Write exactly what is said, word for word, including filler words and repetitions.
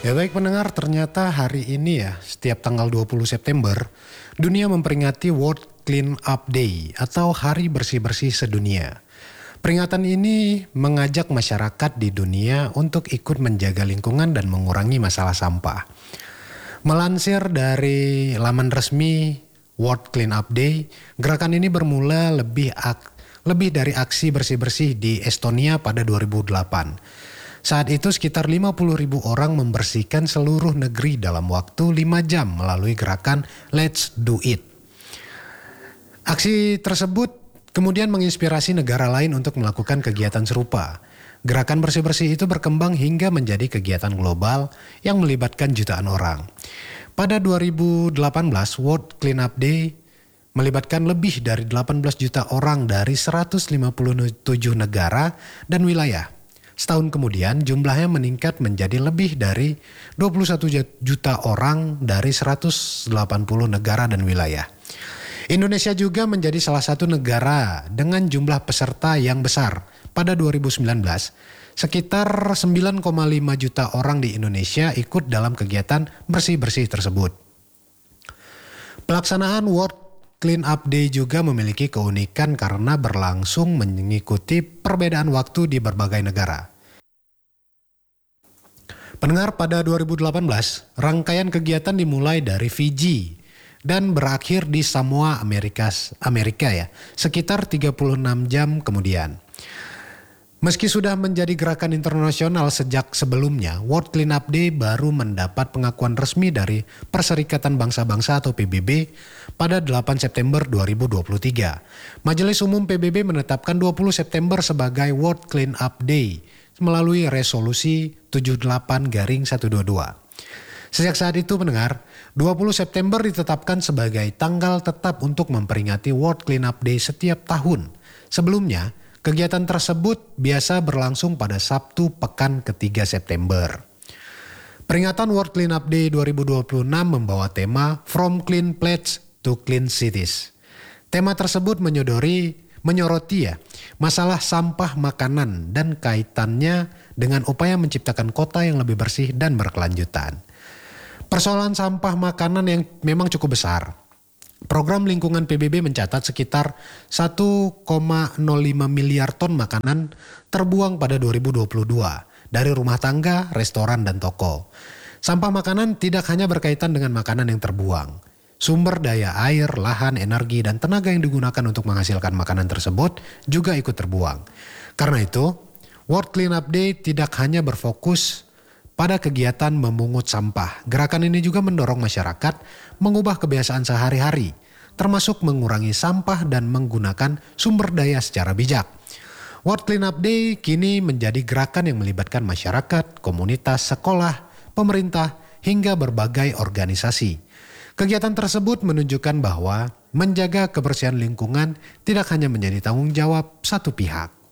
Ya baik pendengar, ternyata hari ini ya, setiap tanggal dua puluh September, dunia memperingati World Clean Up Day atau Hari Bersih-Bersih Sedunia. Peringatan ini mengajak masyarakat di dunia untuk ikut menjaga lingkungan dan mengurangi masalah sampah. Melansir dari laman resmi World Clean Up Day, gerakan ini bermula lebih ak- lebih dari aksi bersih-bersih di Estonia pada dua ribu delapan. Saat itu sekitar lima puluh ribu orang membersihkan seluruh negeri dalam waktu lima jam melalui gerakan Let's Do It. Aksi tersebut kemudian menginspirasi negara lain untuk melakukan kegiatan serupa. Gerakan bersih-bersih itu berkembang hingga menjadi kegiatan global yang melibatkan jutaan orang. Pada dua ribu delapan belas, World Clean Up Day melibatkan lebih dari delapan belas juta orang dari seratus lima puluh tujuh negara dan wilayah. Setahun kemudian jumlahnya meningkat menjadi lebih dari dua puluh satu juta orang dari seratus delapan puluh negara dan wilayah. Indonesia juga menjadi salah satu negara dengan jumlah peserta yang besar. Pada dua ribu sembilan belas, sekitar sembilan koma lima juta orang di Indonesia ikut dalam kegiatan bersih-bersih tersebut. Pelaksanaan World Clean Up Day juga memiliki keunikan karena berlangsung mengikuti perbedaan waktu di berbagai negara. Pendengar, pada dua ribu delapan belas, rangkaian kegiatan dimulai dari Fiji dan berakhir di Samoa, Amerika, Amerika ya, sekitar tiga puluh enam jam kemudian. Meski sudah menjadi gerakan internasional sejak sebelumnya, World Clean Up Day baru mendapat pengakuan resmi dari Perserikatan Bangsa-Bangsa atau P B B pada delapan September dua ribu dua puluh tiga. Majelis Umum P B B menetapkan dua puluh September sebagai World Clean Up Day melalui resolusi tujuh puluh delapan garing seratus dua puluh dua. Sejak saat itu pendengar, dua puluh September ditetapkan sebagai tanggal tetap untuk memperingati World Clean Up Day setiap tahun. Sebelumnya, kegiatan tersebut biasa berlangsung pada Sabtu pekan ketiga September. Peringatan World Clean Up Day dua ribu dua puluh enam membawa tema From Clean Plates to Clean Cities. Tema tersebut menyodori, menyoroti ya, masalah sampah makanan dan kaitannya dengan upaya menciptakan kota yang lebih bersih dan berkelanjutan. Persoalan sampah makanan yang memang cukup besar. Program lingkungan P B B mencatat sekitar satu koma nol lima miliar ton makanan terbuang pada dua ribu dua puluh dua dari rumah tangga, restoran, dan toko. Sampah makanan tidak hanya berkaitan dengan makanan yang terbuang. Sumber daya air, lahan, energi, dan tenaga yang digunakan untuk menghasilkan makanan tersebut juga ikut terbuang. Karena itu, World Clean Up Day tidak hanya berfokus pada kegiatan memungut sampah. Gerakan ini juga mendorong masyarakat mengubah kebiasaan sehari-hari, termasuk mengurangi sampah dan menggunakan sumber daya secara bijak. World Clean Up Day kini menjadi gerakan yang melibatkan masyarakat, komunitas, sekolah, pemerintah, hingga berbagai organisasi. Kegiatan tersebut menunjukkan bahwa menjaga kebersihan lingkungan tidak hanya menjadi tanggung jawab satu pihak.